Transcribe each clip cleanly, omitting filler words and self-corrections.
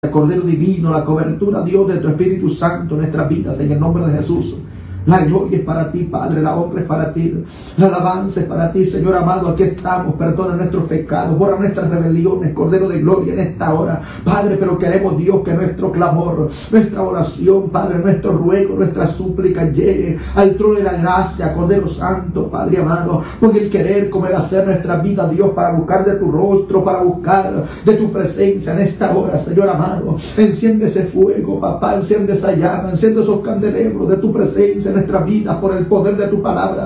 Cordero divino, la cobertura, Dios, de tu Espíritu Santo en nuestras vidas, en el nombre de Jesús. La gloria es para ti, Padre, la honra es para ti, la alabanza es para ti, Señor amado. Aquí estamos, perdona nuestros pecados, borra nuestras rebeliones, Cordero de gloria, en esta hora, Padre. Pero queremos, Dios, que nuestro clamor, nuestra oración, Padre, nuestro ruego, nuestra súplica llegue al trono de la gracia, Cordero Santo, Padre amado. Porque el querer como el hacer nuestra vida, Dios, para buscar de tu rostro, para buscar de tu presencia en esta hora, Señor amado. Enciende ese fuego, papá, enciende esa llama, enciende esos candelebros de tu presencia en nuestra vida por el poder de tu palabra.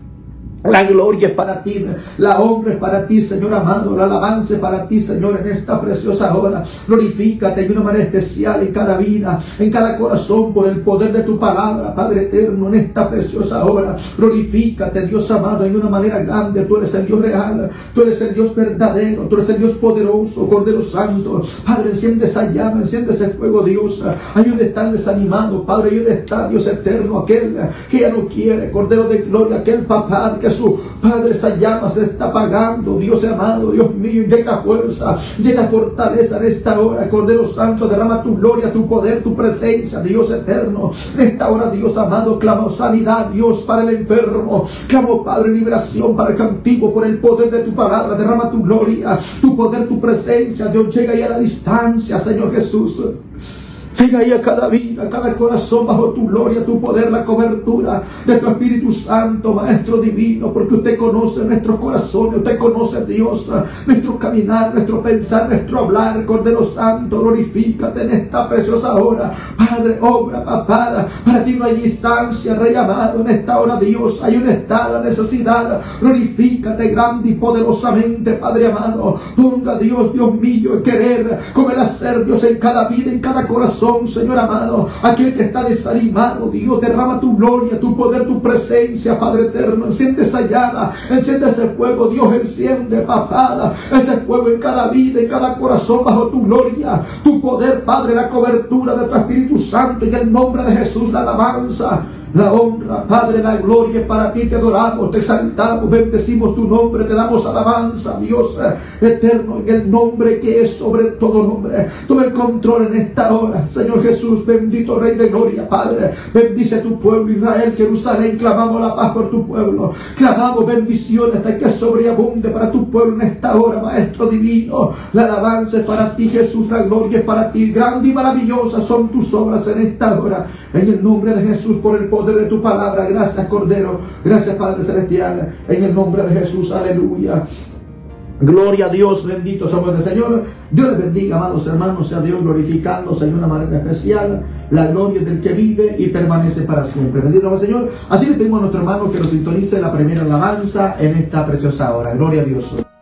La gloria es para ti, la honra es para ti, Señor amado, la alabanza es para ti, Señor, en esta preciosa hora. Glorifícate de una manera especial en cada vida, en cada corazón, por el poder de tu palabra, Padre eterno, en esta preciosa hora. Glorifícate, Dios amado, en una manera grande. Tú eres el Dios real, tú eres el Dios verdadero, tú eres el Dios poderoso, Cordero Santo. Padre, enciende esa llama, enciende ese fuego, Dios. Ayuda a estar desanimado, Padre, ayuda a estar, Dios eterno, aquel que ya no quiere, Cordero de gloria, aquel papá que su Padre, esa llama se está apagando, Dios amado, Dios mío. Llega fuerza, llega fortaleza en esta hora, Cordero Santo. Derrama tu gloria, tu poder, tu presencia, Dios eterno. En esta hora, Dios amado, clamo sanidad, Dios, para el enfermo. Clamo, Padre, liberación para el cautivo por el poder de tu palabra. Derrama tu gloria, tu poder, tu presencia, Dios. Llega ahí a la distancia, Señor Jesús. Llega ahí a cada vida, a cada corazón, bajo tu gloria, tu poder, la cobertura de tu Espíritu Santo, Maestro divino, porque usted conoce nuestros corazones, usted conoce, Dios, nuestro caminar, nuestro pensar, nuestro hablar. Cordero Santo, glorifícate en esta preciosa hora, Padre, obra, papá. Para ti no hay distancia, Rey amado. En esta hora, Dios, hay un estado, la necesidad. Glorifícate grande y poderosamente, Padre amado. Ponga, Dios, Dios mío, el querer como el hacer, Dios, en cada vida, en cada corazón, Señor amado. Aquel que está desanimado, Dios, derrama tu gloria, tu poder, tu presencia, Padre eterno. Enciende esa llama, enciende ese fuego, Dios. Enciende, papá, ese fuego en cada vida, en cada corazón, bajo tu gloria, tu poder, Padre, la cobertura de tu Espíritu Santo. En el nombre de Jesús, la alabanza, la honra, Padre, la gloria es para ti. Te adoramos, te exaltamos, bendecimos tu nombre, te damos alabanza, Dios eterno, en el nombre que es sobre todo nombre. Toma el control en esta hora, Señor Jesús, bendito Rey de gloria, Padre. Bendice tu pueblo, Israel, Jerusalén. Clamamos la paz por tu pueblo, clamamos bendiciones hasta que sobreabunde para tu pueblo en esta hora, Maestro divino. La alabanza es para ti, Jesús, la gloria es para ti. Grande y maravillosa son tus obras en esta hora, en el nombre de Jesús, por el poder de tu palabra. Gracias, Cordero, gracias, Padre celestial, en el nombre de Jesús, aleluya. Gloria a Dios, bendito somos el Señor. Dios les bendiga, amados hermanos. Sea Dios glorificándose de una manera especial. La gloria del que vive y permanece para siempre. Bendito sea el Señor. Así le pedimos a nuestro hermano que nos sintonice la primera alabanza en esta preciosa hora. Gloria a Dios.